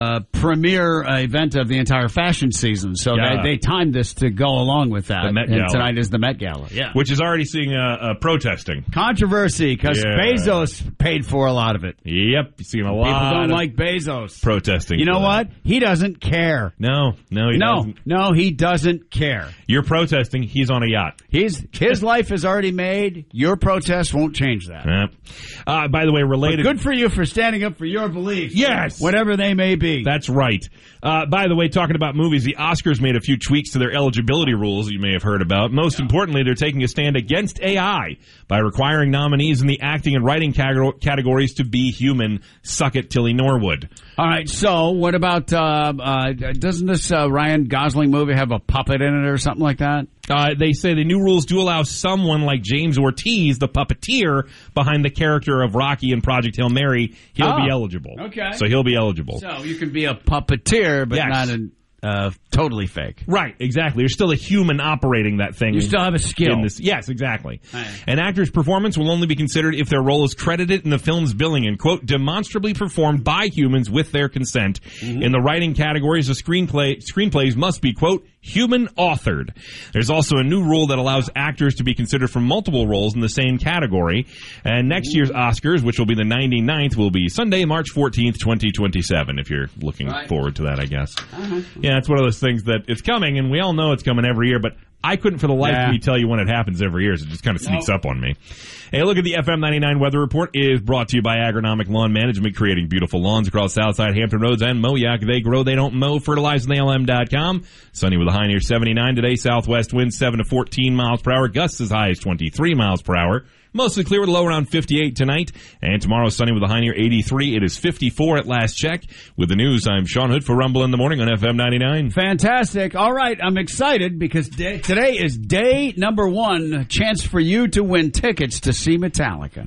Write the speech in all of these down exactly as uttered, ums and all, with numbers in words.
uh, premier uh, event of the entire fashion season. So Yeah. they, they timed this to go along with that. The Met and Gala. tonight is the Met Gala. Yeah. Which is already seeing uh, uh, protesting. Controversy, because Yeah. Bezos paid for a lot of it. Yep, you're seeing a lot People don't of like Bezos. protesting. You know for what? that. He doesn't care. No, no, he No, doesn't. no, he doesn't care. You're protesting. He's on a yacht. He's his life is already made. Your protest won't change that. Yep. Uh, by the way, related. But good for you for standing up for your beliefs. Yes. Whatever they may be. That's right. Uh, by the way, talking about movies, the Oscars made a few tweaks to their eligibility rules you may have heard about. Most yeah. importantly, they're taking a stand against A I by requiring nominees in the acting and writing categories to be human. Suck it, Tilly Norwood. All right, so what about, uh, uh, doesn't this uh, Ryan Gosling movie have a puppet in it or something like that? Uh, they say the new rules do allow someone like James Ortiz, the puppeteer behind the character of Rocky in Project Hail Mary, he'll oh, be eligible. Okay. So he'll be eligible. So you can be a puppeteer, but yes. not an uh, totally fake. Right, exactly. There's still a human operating that thing. You still have a skill. In this. Yes, exactly. Right. An actor's performance will only be considered if their role is credited in the film's billing and, quote, demonstrably performed by humans with their consent. Mm-hmm. In the writing categories, the screenplay screenplays must be, quote, human authored. There's also a new rule that allows actors to be considered for multiple roles in the same category. And next year's Oscars, which will be the ninety-ninth, will be Sunday, March fourteenth, twenty twenty-seven, if you're looking right. forward to that, I guess. Uh-huh. Yeah, it's one of those things that it's coming, and we all know it's coming every year, but I couldn't for the life yeah. of me tell you when it happens every year, so it just kind of sneaks nope. up on me. Hey, look at the F M ninety-nine Weather Report is brought to you by Agronomic Lawn Management, creating beautiful lawns across Southside Hampton Roads and Moayak. They grow, they don't mow. fertilize N A L M dot com. Sunny with a high near seventy-nine today. Southwest winds seven to fourteen miles per hour. Gusts as high as twenty-three miles per hour. Mostly clear with a low around fifty-eight tonight. And tomorrow sunny with a high near eighty-three. It is fifty-four at last check. With the news, I'm Sean Hood for Rumble in the Morning on F M ninety-nine. Fantastic. All right, I'm excited because day, today is day number one. A chance for you to win tickets to see Metallica.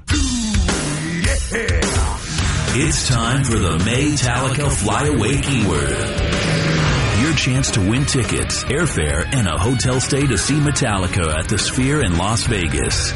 Yeah. It's time for the Maytallica Flyaway Keyword. Your chance to win tickets, airfare, and a hotel stay to see Metallica at the Sphere in Las Vegas.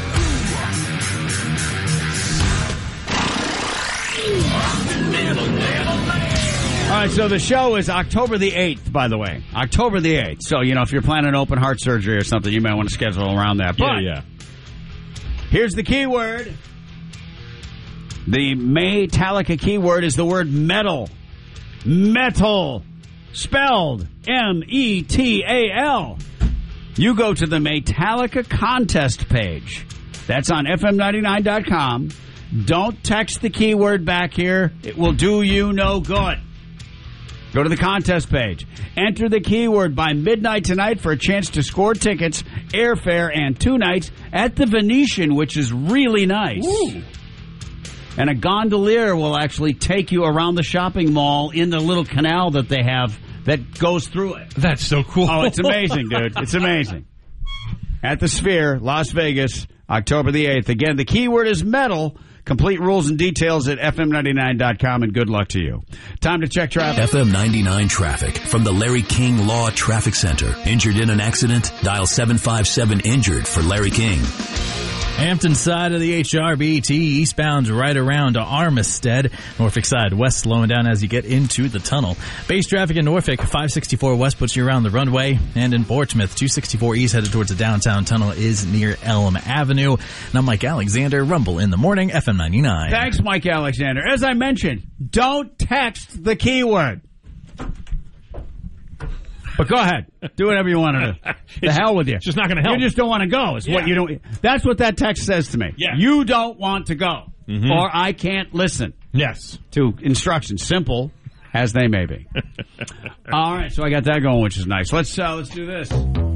All right, so the show is October the eighth, by the way. October the eighth. So, you know, if you're planning open heart surgery or something, you might want to schedule around that. But yeah, yeah. Here's the keyword. The Maytallica keyword is the word metal. Metal. Spelled M E T A L. You go to the Maytallica contest page. That's on F M ninety-nine dot com. Don't text the keyword back here. It will do you no good. Go to the contest page. Enter the keyword by midnight tonight for a chance to score tickets, airfare, and two nights at the Venetian, which is really nice. Ooh. And a gondolier will actually take you around the shopping mall in the little canal that they have that goes through it. That's so cool. Oh, it's amazing, dude. It's amazing. At the Sphere, Las Vegas, October the eighth. Again, the keyword is metal. Complete rules and details at F M ninety-nine dot com, and good luck to you. Time to check traffic. F M ninety-nine traffic from the Larry King Law Traffic Center. Injured in an accident? Dial seven five seven injured for Larry King. Hampton side of the H R B T, eastbound right around to Armistead. Norfolk side west slowing down as you get into the tunnel. Base traffic in Norfolk, five sixty-four west puts you around the runway. And in Portsmouth, two sixty-four east headed towards the downtown tunnel is near Elm Avenue. And I'm Mike Alexander, Rumble in the Morning, F M ninety-nine. Thanks, Mike Alexander. As I mentioned, don't text the keyword. But go ahead. Do whatever you want to do. The hell with you. It's just not going to help. You just don't want to go. Is yeah. what you don't. That's what that text says to me. Yeah. You don't want to go. Mm-hmm. Or I can't listen. Yes. To instructions. Simple as they may be. All right. So I got that going, which is nice. Let's, uh, let's do this.